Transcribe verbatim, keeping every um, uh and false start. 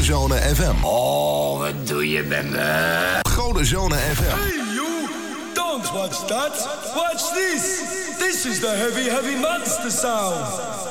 Golenzone F M. Oh, wat doe je met me? Golenzone F M. Hey you, don't watch that. Watch this. This is the heavy, heavy monster sound.